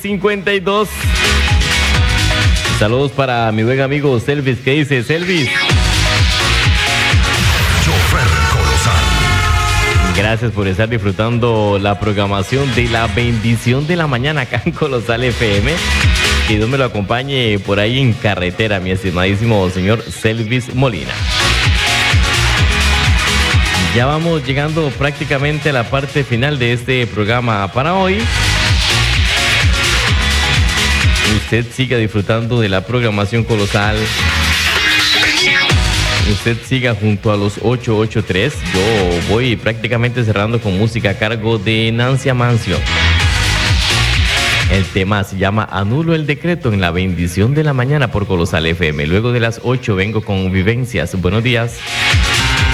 52. Saludos para mi buen amigo Selvis. ¿Qué dice Selvis? Chofer Colosal. Gracias por estar disfrutando la programación de la bendición de la mañana acá en Colosal FM. Que Dios me lo acompañe por ahí en carretera, mi estimadísimo señor Selvis Molina. Ya vamos llegando prácticamente a la parte final de este programa para hoy. Usted siga disfrutando de la programación colosal. Usted siga junto a los 883. Yo voy prácticamente cerrando con música a cargo de Nancy Amancio. El tema se llama Anulo el decreto en la bendición de la mañana por Colosal FM. Luego de las 8 vengo con vivencias. Buenos días.